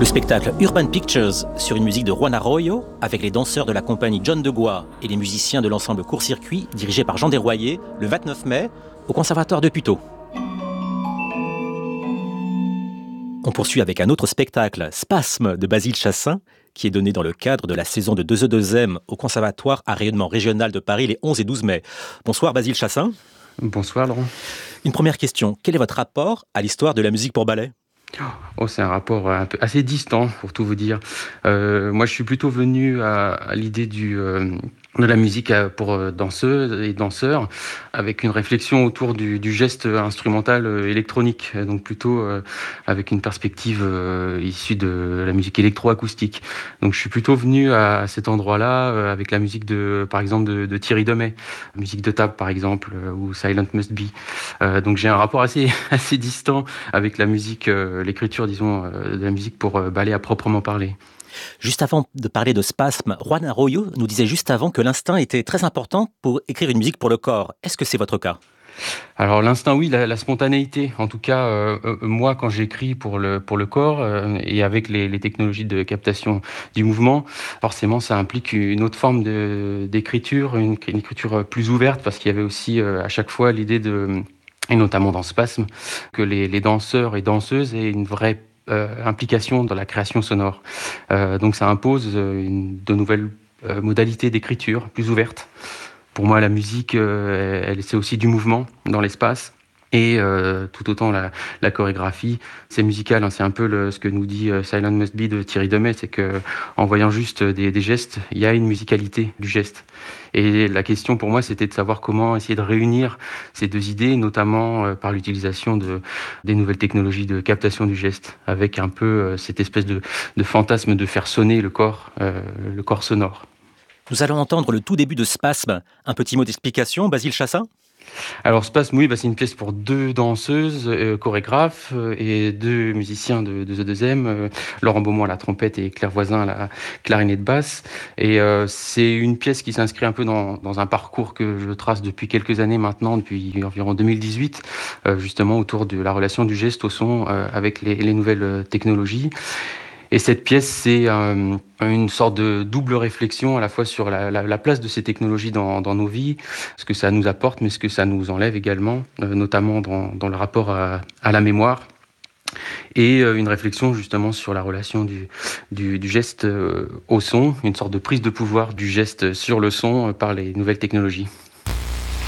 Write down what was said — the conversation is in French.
Le spectacle Urban Pictures sur une musique de Juan Arroyo avec les danseurs de la compagnie John Degois et les musiciens de l'ensemble Court-Circuit dirigé par Jean Desroyer le 29 mai au Conservatoire de Puteaux. On poursuit avec un autre spectacle, Spasme de Basile Chassaing, qui est donné dans le cadre de la saison de 2E2M au Conservatoire à rayonnement régional de Paris les 11 et 12 mai. Bonsoir Basile Chassaing. Bonsoir Laurent. Une première question, quel est votre rapport à l'histoire de la musique pour ballet ? C'est un rapport assez distant, pour tout vous dire. Moi, je suis plutôt venu à l'idée de la musique pour danseuses et danseurs, avec une réflexion autour du geste instrumental électronique, donc plutôt avec une perspective issue de la musique électroacoustique. Donc, je suis plutôt venu à cet endroit-là avec la musique par exemple, de Thierry Demey, musique de table par exemple, ou Silent Must Be. Donc, j'ai un rapport assez distant avec la musique. L'écriture, disons, de la musique pour ballet à proprement parler. Juste avant de parler de Spasme, Juan Arroyo nous disait juste avant que l'instinct était très important pour écrire une musique pour le corps. Est-ce que c'est votre cas ? Alors l'instinct, oui, la spontanéité. En tout cas, moi, quand j'écris pour le corps et avec les technologies de captation du mouvement, forcément, ça implique une autre forme d'écriture, une écriture plus ouverte, parce qu'il y avait aussi à chaque fois l'idée et notamment dans Spasme, que les danseurs et danseuses aient une vraie implication dans la création sonore. Donc ça impose de nouvelles modalités d'écriture plus ouvertes. Pour moi, la musique, c'est aussi du mouvement dans l'espace. Et tout autant la chorégraphie, c'est musical, hein, c'est un peu ce que nous dit Silent Must Be de Thierry Demey, c'est que en voyant juste des gestes, il y a une musicalité du geste. Et la question pour moi, c'était de savoir comment essayer de réunir ces deux idées, notamment par l'utilisation des nouvelles technologies de captation du geste, avec un peu cette espèce de fantasme de faire sonner le corps sonore. Nous allons entendre le tout début de Spasme. Un petit mot d'explication, Basile Chassaing ? Alors Spasme, oui, c'est une pièce pour 2 danseuses, chorégraphes et 2 musiciens de The2M, Laurent Beaumont à la trompette et Claire Voisin à la clarinette basse. Et c'est une pièce qui s'inscrit un peu dans un parcours que je trace depuis quelques années maintenant, depuis environ 2018, justement autour de la relation du geste au son avec les nouvelles technologies. Et cette pièce, c'est une sorte de double réflexion à la fois sur la place de ces technologies dans nos vies, ce que ça nous apporte, mais ce que ça nous enlève également, notamment dans le rapport à la mémoire. Et une réflexion justement sur la relation du geste au son, une sorte de prise de pouvoir du geste sur le son par les nouvelles technologies.